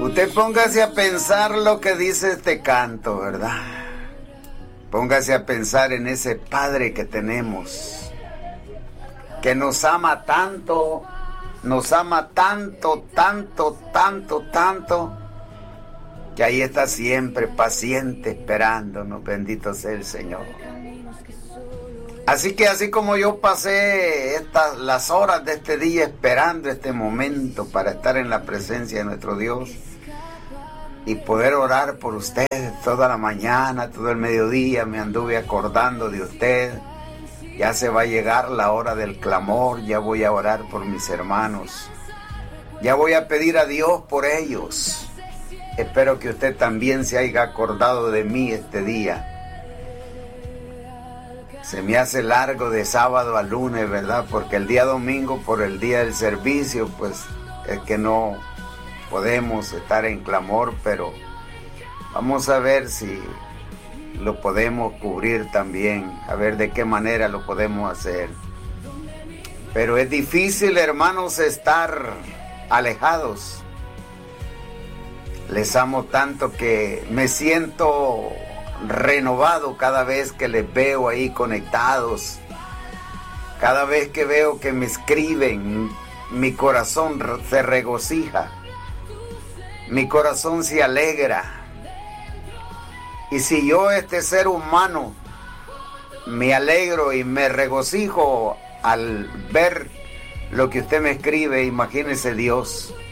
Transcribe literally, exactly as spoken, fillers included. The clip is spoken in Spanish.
Usted póngase a pensar lo que dice este canto, ¿verdad? Póngase a pensar en ese Padre que tenemos, que nos ama tanto, nos ama tanto, tanto, tanto, tanto, que ahí está siempre paciente esperándonos, bendito sea el Señor. Así que así como yo pasé estas, las horas de este día esperando este momento para estar en la presencia de nuestro Dios y poder orar por ustedes toda la mañana, todo el mediodía, me anduve acordando de usted. Ya se va a llegar la hora del clamor, ya voy a orar por mis hermanos, ya voy a pedir a Dios por ellos. Espero que usted también se haya acordado de mí este día. Se me hace largo de sábado a lunes, ¿verdad? Porque el día domingo, por el día del servicio, pues es que no podemos estar en clamor, pero vamos a ver si lo podemos cubrir también, a ver de qué manera lo podemos hacer. Pero es difícil, hermanos, estar alejados. Les amo tanto que me siento renovado cada vez que les veo ahí conectados. Cada vez que veo que me escriben, mi corazón se regocija, mi corazón se alegra. Y si yo, este ser humano, me alegro y me regocijo al ver lo que usted me escribe, imagínese Dios.